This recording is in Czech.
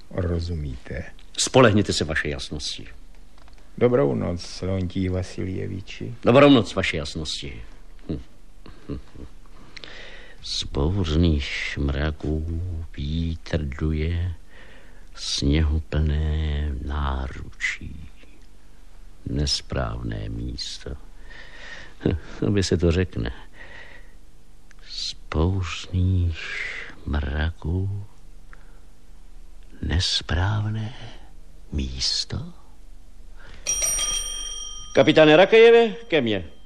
Rozumíte? Spolehněte se, vaše jasnosti. Dobrou noc, Leontí Vasiljeviči. Dobrou noc, vaše jasnosti. Z bouřných mraků vítr duje sněhu plné náručí. Nesprávné místo. Aby se to řekne. Z bouřných mraků nesprávné místo. Kapitáne Rakejeve, ke mně.